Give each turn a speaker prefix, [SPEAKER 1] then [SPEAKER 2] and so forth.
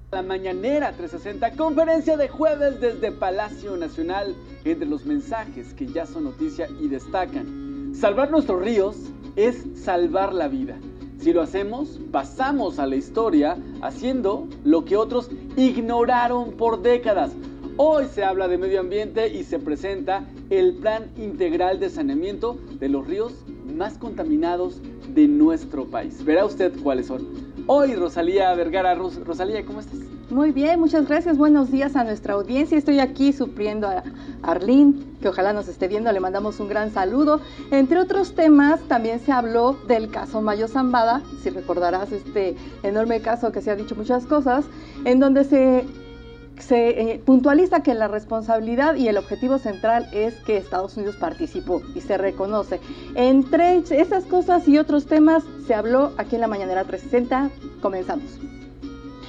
[SPEAKER 1] La Mañanera 360, conferencia de jueves desde Palacio Nacional. Entre los mensajes que ya son noticia y destacan: salvar nuestros ríos es salvar la vida. Si lo hacemos, pasamos a la historia haciendo lo que otros ignoraron por décadas. Hoy se habla de medio ambiente y se presenta el Plan Integral de Saneamiento de los ríos más contaminados de nuestro país. Verá usted cuáles son. Hoy Rosalía Vergara. Rosalía, ¿cómo estás?
[SPEAKER 2] Muy bien, muchas gracias. Buenos días a nuestra audiencia. Estoy aquí supliendo a Arlene, que ojalá nos esté viendo. Le mandamos un gran saludo. Entre otros temas, también se habló del caso Mayo Zambada. Si recordarás este enorme caso que se ha dicho muchas cosas, en donde se puntualiza que la responsabilidad y el objetivo central es que Estados Unidos participó y se reconoce. Entre esas cosas y otros temas se habló aquí en la Mañanera 360. Comenzamos.